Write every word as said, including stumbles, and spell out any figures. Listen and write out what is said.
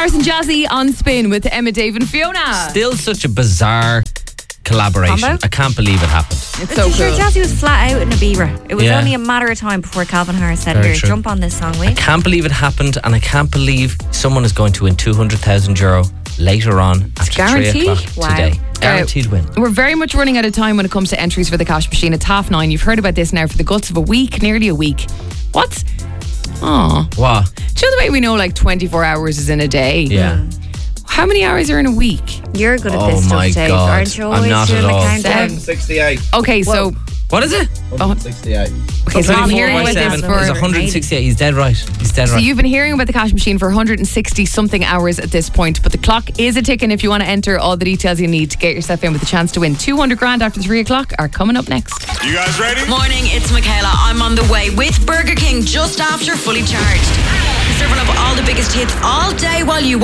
Carson Jazzy on Spin with Emma, Dave and Fiona. Still such a bizarre collaboration. Combo? I can't believe it happened. It's so Sure, cool. Jazzy was flat out in Ibiza. It was Yeah. only a matter of time before Calvin Harris said, Very here, true. jump on this song, will I you? can't believe it happened, and I can't believe someone is going to win two hundred thousand euro later on after guaranteed? three o'clock Wow. today. Guaranteed win. We're very much running out of time when it comes to entries for the cash machine. It's half nine. You've heard about this now for the guts of a week, nearly a week. What? Oh. What? Do you know the way we know like twenty-four hours is in a day? Yeah. How many hours are in a week? You're good at Oh this stuff, my Dave. God. Aren't you I'm always not doing at the all. countdown? sixty-eight. Okay, so What is it? oh, sixty-eight. okay, so I'm hearing by about seven this is for. one hundred sixty-eight. He's dead right. He's dead So right. you've been hearing about the cash machine for one hundred sixty something hours at this point, but the clock is a ticking. If you want to enter all the details you need to get yourself in with a chance to win two hundred grand after three o'clock are coming up next. You guys ready? Morning, it's Michaela. I'm on the way with Burger King just after Fully Charged. Serving up all the biggest hits all day while you